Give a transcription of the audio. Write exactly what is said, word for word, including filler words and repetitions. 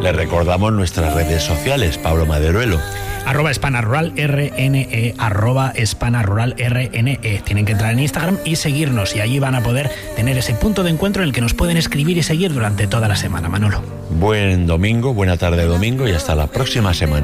Les recordamos nuestras redes sociales, Pablo Maderuelo. Arroba Hispana Rural R N E, arroba Hispana Rural R N E. Tienen que entrar en Instagram y seguirnos, y allí van a poder tener ese punto de encuentro en el que nos pueden escribir y seguir durante toda la semana. Manolo. Buen domingo, buena tarde de domingo y hasta la próxima semana.